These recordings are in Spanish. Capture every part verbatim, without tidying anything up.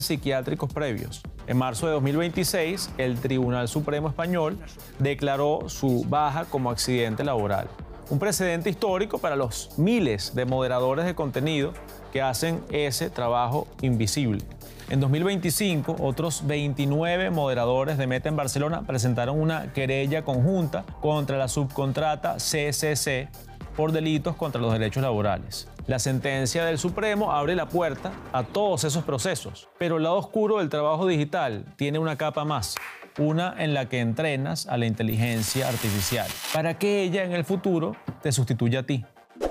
psiquiátricos previos. En marzo de dos mil veintiséis, el Tribunal Supremo Español declaró su baja como accidente laboral. Un precedente histórico para los miles de moderadores de contenido que hacen ese trabajo invisible. En dos mil veinticinco, otros veintinueve moderadores de Meta en Barcelona presentaron una querella conjunta contra la subcontrata C C C por delitos contra los derechos laborales. La sentencia del Supremo abre la puerta a todos esos procesos, pero el lado oscuro del trabajo digital tiene una capa más, una en la que entrenas a la inteligencia artificial, para que ella en el futuro te sustituya a ti.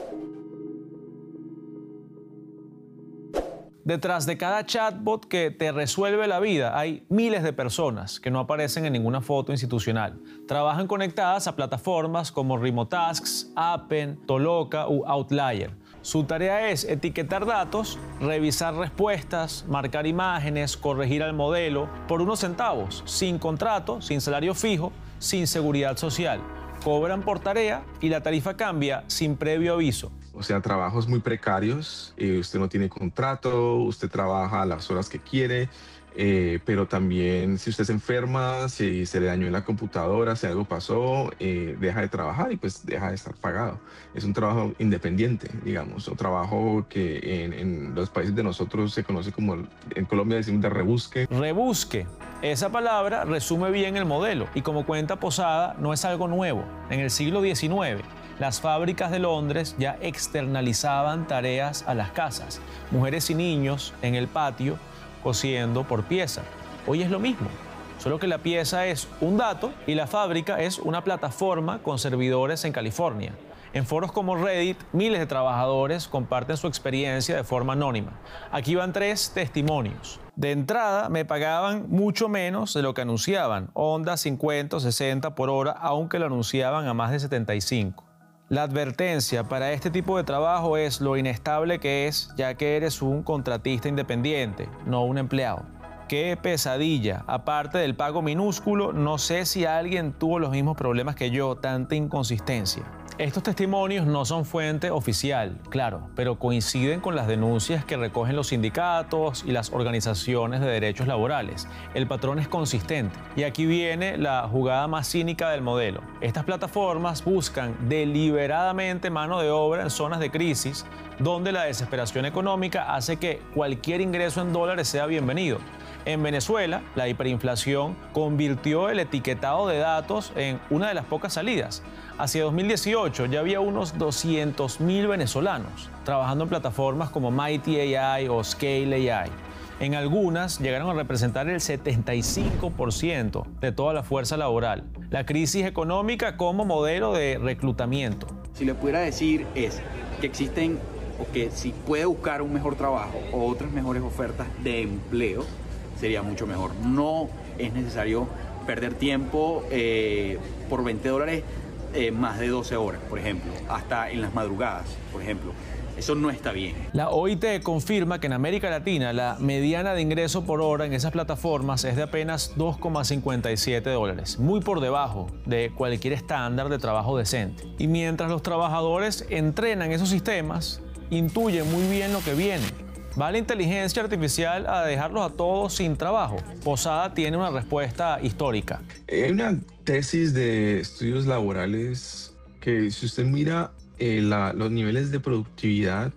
Detrás de cada chatbot que te resuelve la vida hay miles de personas que no aparecen en ninguna foto institucional. Trabajan conectadas a plataformas como Remotasks, Appen, Toloka u Outlier. Su tarea es etiquetar datos, revisar respuestas, marcar imágenes, corregir al modelo por unos centavos, sin contrato, sin salario fijo, sin seguridad social. Cobran por tarea y la tarifa cambia sin previo aviso. O sea, trabajos muy precarios, eh, usted no tiene contrato, usted trabaja a las horas que quiere, eh, pero también si usted se enferma, si se le dañó la computadora, si algo pasó, eh, deja de trabajar y pues deja de estar pagado. Es un trabajo independiente, digamos, un trabajo que en, en los países de nosotros se conoce como, en Colombia decimos de rebusque. Rebusque. Esa palabra resume bien el modelo y como cuenta Posada, no es algo nuevo. En el siglo diecinueve, las fábricas de Londres ya externalizaban tareas a las casas. Mujeres y niños en el patio cosiendo por pieza. Hoy es lo mismo, solo que la pieza es un dato y la fábrica es una plataforma con servidores en California. En foros como Reddit, miles de trabajadores comparten su experiencia de forma anónima. Aquí van tres testimonios. De entrada, me pagaban mucho menos de lo que anunciaban, onda cincuenta o sesenta por hora, aunque lo anunciaban a más de setenta y cinco. La advertencia para este tipo de trabajo es lo inestable que es, ya que eres un contratista independiente, no un empleado. ¡Qué pesadilla! Aparte del pago minúsculo, no sé si alguien tuvo los mismos problemas que yo, tanta inconsistencia. Estos testimonios no son fuente oficial, claro, pero coinciden con las denuncias que recogen los sindicatos y las organizaciones de derechos laborales. El patrón es consistente. Y aquí viene la jugada más cínica del modelo. Estas plataformas buscan deliberadamente mano de obra en zonas de crisis, donde la desesperación económica hace que cualquier ingreso en dólares sea bienvenido. En Venezuela, la hiperinflación convirtió el etiquetado de datos en una de las pocas salidas. Hacia dos mil dieciocho ya había unos doscientos mil venezolanos trabajando en plataformas como Mighty A I o Scale A I. En algunas llegaron a representar el setenta y cinco por ciento de toda la fuerza laboral. La crisis económica como modelo de reclutamiento. Si le pudiera decir es que existen o que si puede buscar un mejor trabajo o otras mejores ofertas de empleo, sería mucho mejor. No es necesario perder tiempo eh, por veinte dólares eh, más de doce horas, por ejemplo, hasta en las madrugadas, por ejemplo. Eso no está bien. La O I T confirma que en América Latina la mediana de ingreso por hora en esas plataformas es de apenas dos coma cincuenta y siete dólares, muy por debajo de cualquier estándar de trabajo decente. Y mientras los trabajadores entrenan esos sistemas, intuyen muy bien lo que viene. ¿Va la inteligencia artificial a dejarlos a todos sin trabajo? Posada tiene una respuesta histórica. Hay una tesis de estudios laborales que si usted mira eh, la, los niveles de productividad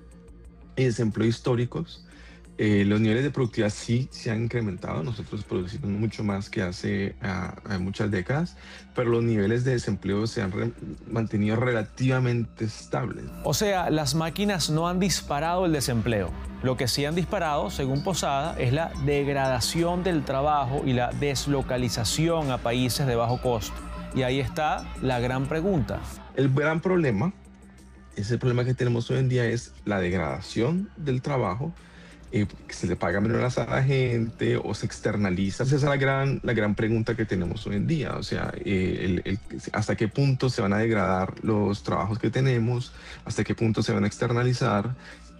y desempleo históricos, eh, los niveles de productividad sí se han incrementado. Nosotros producimos mucho más que hace uh, muchas décadas, pero los niveles de desempleo se han re mantenido relativamente estables. O sea, las máquinas no han disparado el desempleo. Lo que sí han disparado, según Posada, es la degradación del trabajo y la deslocalización a países de bajo costo. Y ahí está la gran pregunta. El gran problema, ese problema que tenemos hoy en día es la degradación del trabajo, eh, que se le paga menos a la gente o se externaliza. Esa es la gran, la gran pregunta que tenemos hoy en día. O sea, eh, el, el, hasta qué punto se van a degradar los trabajos que tenemos, hasta qué punto se van a externalizar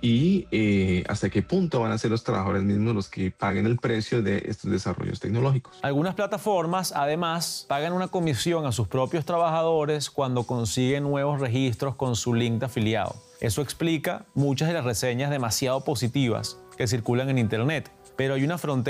y eh, hasta qué punto van a ser los trabajadores mismos los que paguen el precio de estos desarrollos tecnológicos. Algunas plataformas, además, pagan una comisión a sus propios trabajadores cuando consiguen nuevos registros con su link de afiliado. Eso explica muchas de las reseñas demasiado positivas que circulan en Internet, pero hay una frontera